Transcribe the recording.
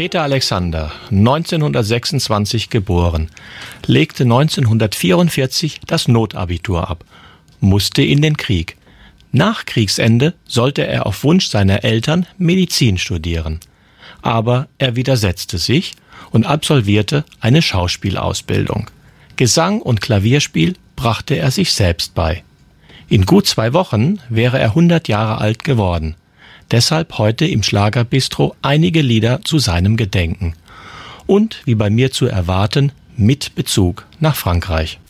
Peter Alexander, 1926 geboren, legte 1944 das Notabitur ab, musste in den Krieg. Nach Kriegsende sollte er auf Wunsch seiner Eltern Medizin studieren. Aber er widersetzte sich und absolvierte eine Schauspielausbildung. Gesang und Klavierspiel brachte er sich selbst bei. In gut 2 Wochen wäre er 100 Jahre alt geworden. Deshalb heute im Schlagerbistro einige Lieder zu seinem Gedenken. Und, wie bei mir zu erwarten, mit Bezug nach Frankreich.